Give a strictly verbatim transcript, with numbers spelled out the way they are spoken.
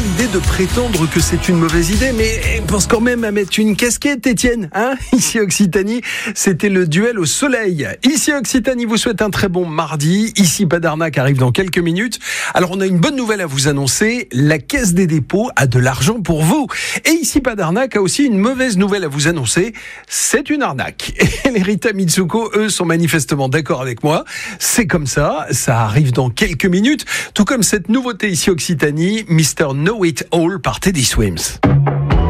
l'idée de prétendre que c'est une mauvaise idée, mais pense quand même à mettre une casquette, Étienne. Hein, ici Occitanie, c'était le duel au soleil. Ici Occitanie vous souhaite un très bon mardi. Ici pas d'arnaque arrive dans quelques minutes. Alors on a une bonne nouvelle à vous annoncer. La Caisse des dépôts a de l'argent pour vous. Et ici pas d'arnaque a aussi une mauvaise nouvelle à vous annoncer. C'est une arnaque. Et les Rita Mitsuko, eux, sont manifestement d'accord avec moi. C'est comme ça. Ça arrive dans quelques minutes. Tout comme cette nouveauté ici Occitanie, mister Know It All par Teddy Swims.